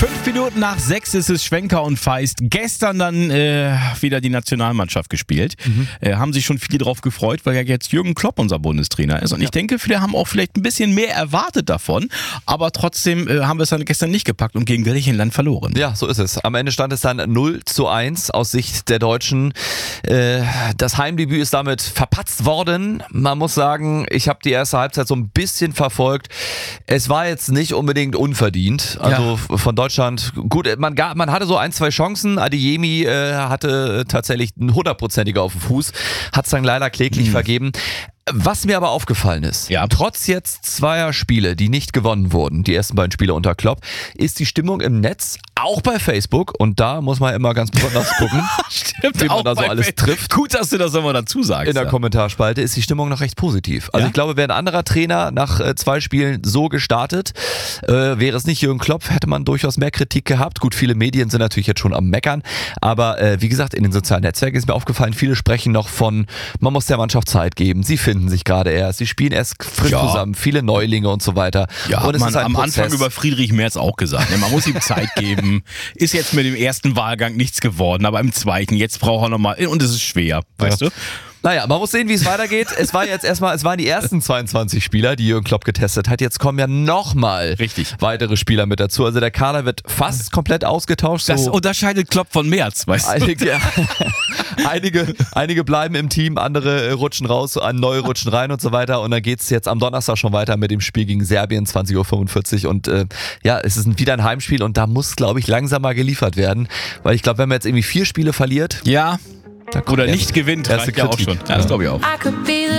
5:05 ist es, Schwenker und Feist. Gestern dann wieder die Nationalmannschaft gespielt. Haben sich schon viele drauf gefreut, weil ja jetzt Jürgen Klopp unser Bundestrainer ist. Und ich denke, viele haben auch vielleicht ein bisschen mehr erwartet davon. Aber trotzdem haben wir es dann gestern nicht gepackt und gegen Griechenland verloren. Ja, so ist es. Am Ende stand es dann 0:1 aus Sicht der Deutschen. Das Heimdebüt ist damit verpatzt worden. Man muss sagen, ich habe die erste Halbzeit so ein bisschen verfolgt. Es war jetzt nicht unbedingt unverdient. Also von Deutschland, gut, man hatte so 1, 2 Chancen. Adeyemi hatte tatsächlich einen 100%iger auf dem Fuß, hat es dann leider kläglich vergeben. Was mir aber aufgefallen ist, trotz jetzt 2 Spiele, die nicht gewonnen wurden, die ersten beiden Spiele unter Klopp, ist die Stimmung im Netz, auch bei Facebook, und da muss man immer ganz besonders gucken, wie man da so alles trifft. Gut, dass du das immer dazu sagst. In der Kommentarspalte ist die Stimmung noch recht positiv. Also ich glaube, wäre ein anderer Trainer nach 2 Spielen so gestartet, wäre es nicht Jürgen Klopp, hätte man durchaus mehr Kritik gehabt. Gut, viele Medien sind natürlich jetzt schon am Meckern, aber wie gesagt, in den sozialen Netzwerken ist mir aufgefallen, viele sprechen noch von, man muss der Mannschaft Zeit geben, sie finden sich gerade erst, sie spielen erst frisch zusammen, viele Neulinge und so weiter. Ja, und es ist am Anfang über Friedrich Merz auch gesagt, ne? Man muss ihm Zeit geben. Ist jetzt mit dem ersten Wahlgang nichts geworden, aber im zweiten, jetzt braucht er nochmal, und es ist schwer, weißt du? Naja, man muss sehen, wie es weitergeht. Es waren die ersten 22 Spieler, die Jürgen Klopp getestet hat. Jetzt kommen ja nochmal weitere Spieler mit dazu. Also der Kader wird fast komplett ausgetauscht. Das unterscheidet Klopp von Merz, weißt du? Einige bleiben im Team, andere rutschen raus, neue rutschen rein und so weiter. Und dann geht's jetzt am Donnerstag schon weiter mit dem Spiel gegen Serbien, 20:45 Uhr. Und es ist wieder ein Heimspiel und da muss, glaube ich, langsam mal geliefert werden. Weil ich glaube, wenn man jetzt irgendwie 4 Spiele verliert... Oder nicht gewinnt, reicht ja auch schon. Ja, das glaube ich auch.